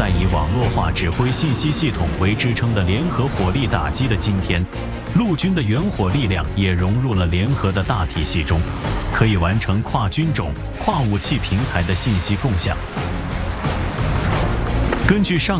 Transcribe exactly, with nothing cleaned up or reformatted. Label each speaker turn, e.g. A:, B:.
A: 在以网络化指挥信息系统为支撑的联合火力打击的今天，陆军的远火力量也融入了联合的大体系中，可以完成跨军种、跨武器平台的信息共享。根据上